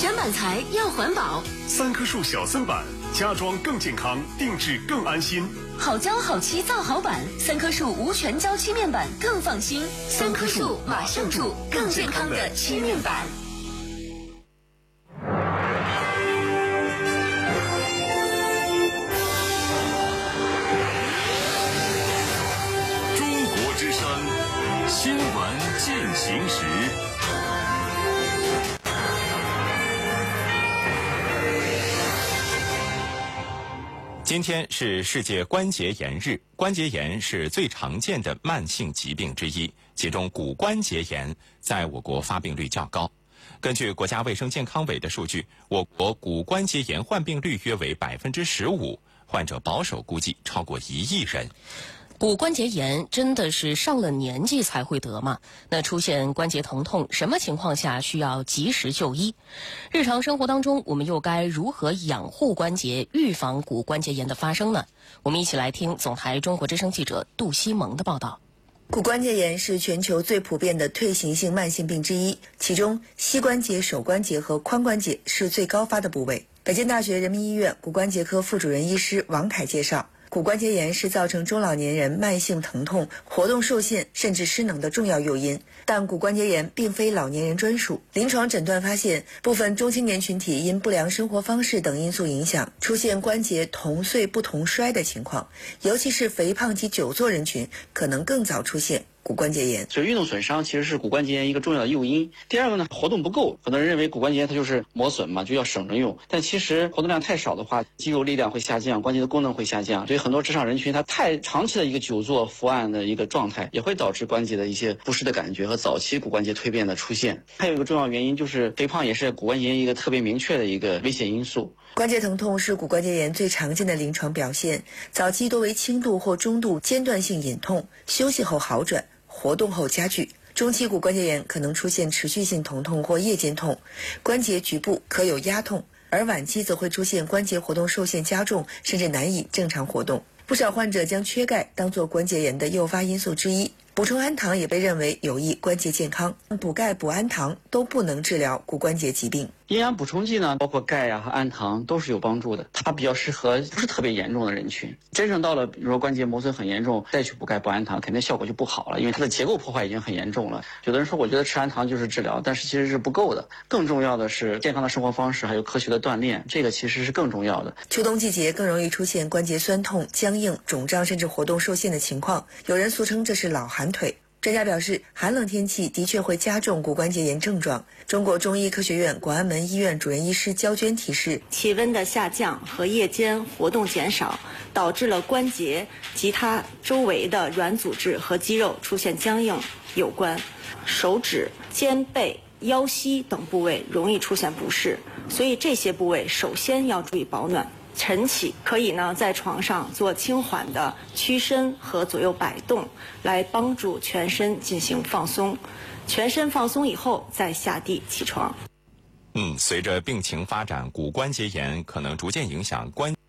选板材要环保， 三棵树小森板，家装更健康，定制更安心。 好胶好漆造好板，三棵树无全胶漆面板更放心。三棵树马上住更健康的漆面板。 中国之声新闻进行时。 今天是世界关节炎日，关节炎是最常见的慢性疾病之一，其中骨关节炎在我国发病率较高。根据国家卫生健康委的数据，我国骨关节炎患病率约为15%，患者保守估计超过1亿人。 骨关节炎真的是上了年纪才会得吗？那出现关节疼痛，什么情况下需要及时就医？日常生活当中，我们又该如何养护关节，预防骨关节炎的发生呢？我们一起来听总台中国之声记者杜西蒙的报道。 骨关节炎是全球最普遍的退行性慢性病之一，其中膝关节、手关节和髋关节是最高发的部位。北京大学人民医院骨关节科副主任医师王凯介绍，骨关节炎是造成中老年人慢性疼痛、活动受限甚至失能的重要诱因，但骨关节炎并非老年人专属。临床诊断发现，部分中青年群体因不良生活方式等因素影响，出现关节同岁不同衰的情况，尤其是肥胖及久坐人群可能更早出现骨关节炎。 所以运动损伤其实是骨关节炎一个重要的诱因。第二个呢，活动不够，很多人认为骨关节炎它就是磨损嘛，就要省着用，但其实活动量太少的话，肌肉力量会下降，关节的功能会下降，所以很多职场人群他太长期的一个久坐伏案的一个状态，也会导致关节的一些不适的感觉和早期骨关节蜕变的出现。还有一个重要原因就是肥胖也是骨关节炎一个特别明确的一个危险因素。 关节疼痛是骨关节炎最常见的临床表现，早期多为轻度或中度间断性隐痛，休息后好转，活动后加剧。中期骨关节炎可能出现持续性疼痛或夜间痛，关节局部可有压痛，而晚期则会出现关节活动受限加重，甚至难以正常活动。不少患者将缺钙当作关节炎的诱发因素之一，补充氨糖也被认为有益关节健康。补钙、补氨糖都不能治疗骨关节疾病。 营养补充剂呢，包括钙和氨糖都是有帮助的，它比较适合不是特别严重的人群。真正到了比如说关节磨损很严重，再去补钙补氨糖，肯定效果就不好了，因为它的结构破坏已经很严重了。有的人说我觉得吃氨糖就是治疗，但是其实是不够的。更重要的是健康的生活方式，还有科学的锻炼，这个其实是更重要的。 秋冬季节更容易出现关节酸痛、僵硬、肿胀甚至活动受限的情况，有人俗称这是老寒腿。专家表示，寒冷天气的确会加重骨关节炎症状。中国中医科学院广安门医院主任医师焦娟提示， 气温的下降和夜间活动减少，导致了关节及它周围的软组织和肌肉出现僵硬有关。手指、肩背、腰膝等部位容易出现不适，所以这些部位首先要注意保暖。晨起可以呢在床上做轻缓的屈伸和左右摆动，来帮助全身进行放松。全身放松以后再下地起床。 随着病情发展，骨关节炎可能逐渐影响关